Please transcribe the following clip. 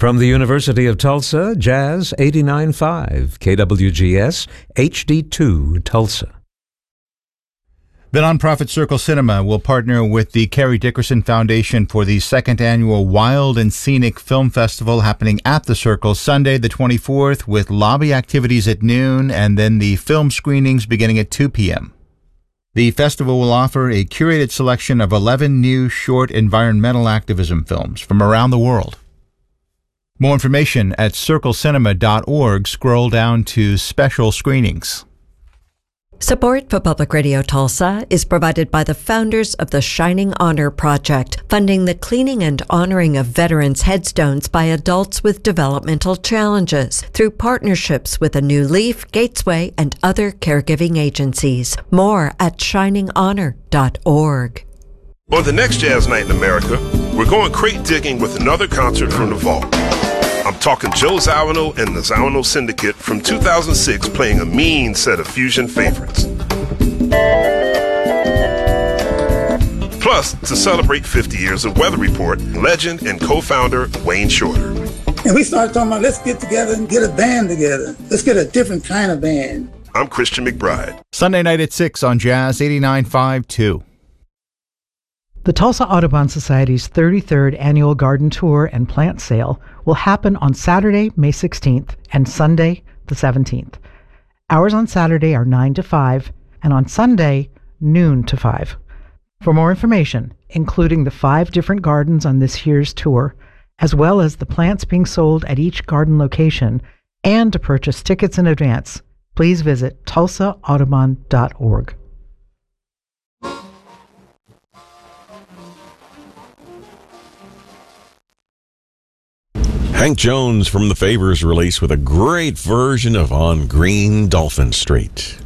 From the University of Tulsa, Jazz 89.5, KWGS, HD2, Tulsa. The nonprofit Circle Cinema will partner with the Carrie Dickerson Foundation for the second annual Wild and Scenic Film Festival happening at the Circle Sunday the 24th with lobby activities at noon and then the film screenings beginning at 2 p.m. The festival will offer a curated selection of 11 new short environmental activism films from around the world. More information at circlecinema.org. Scroll down to special screenings. Support for Public Radio Tulsa is provided by the founders of the Shining Honor Project, funding the cleaning and honoring of veterans' headstones by adults with developmental challenges through partnerships with A New Leaf, Gatesway, and other caregiving agencies. More at shininghonor.org. On the next Jazz Night in America, we're going crate digging with another concert from the vault. I'm talking Joe Zawinul and the Zawinul Syndicate from 2006 playing a mean set of fusion favorites. Plus, to celebrate 50 years of Weather Report, legend and co-founder Wayne Shorter. And we started talking about, let's get together and get a band together. Let's get a different kind of band. I'm Christian McBride. Sunday night at 6 on Jazz 89.5 2. The Tulsa Audubon Society's 33rd Annual Garden Tour and Plant Sale will happen on Saturday, May 16th, and Sunday, the 17th. Hours on Saturday are 9 to 5, and on Sunday, noon to 5. For more information, including the 5 different gardens on this year's tour, as well as the plants being sold at each garden location, and to purchase tickets in advance, please visit tulsaaudubon.org. Hank Jones from The Favors release with a great version of On Green Dolphin Street.